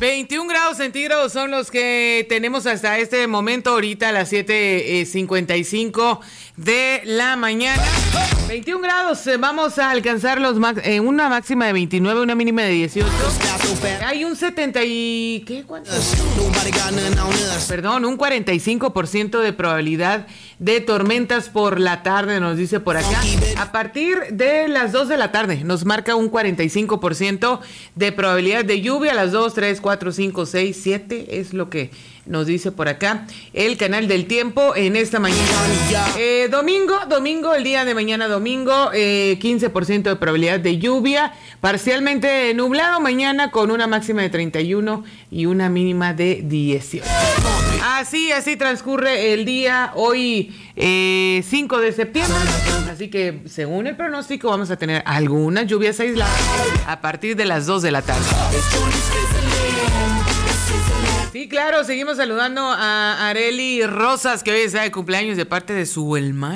21 grados centígrados son los que tenemos hasta este momento, ahorita a las 7:55 de la mañana. 21 grados, vamos a alcanzar una máxima de 29, una mínima de 18. Hay un 70 y... ¿qué? ¿Cuánto? Perdón, un 45% de probabilidad de tormentas por la tarde, nos dice por acá. A partir de las 2 de la tarde nos marca un 45% de probabilidad de lluvia. A las 2, 3, 4, 5, 6, 7 es lo que nos dice por acá el canal del tiempo en esta mañana. Domingo, el día de mañana domingo, 15% de probabilidad de lluvia, parcialmente nublado mañana con una máxima de 31 y una mínima de 18. Así transcurre el día hoy, 5 de septiembre. Así que según el pronóstico vamos a tener algunas lluvias aisladas a partir de las 2 de la tarde. Sí, claro, seguimos saludando a Areli Rosas, que hoy está de cumpleaños de parte de su hermano.